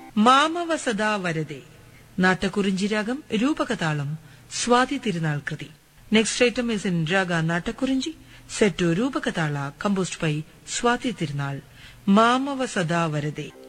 മാമവ സദാ വരദേ, നാട്ടക്കുറിഞ്ചി രാഗം, രൂപകതാളം, സ്വാതി തിരുനാൾ കൃതി. Next item is in raga Nattakurinji, set to രൂപകതാള, composed by Swathi Thirunal. മാമവ സദാ വരദേ.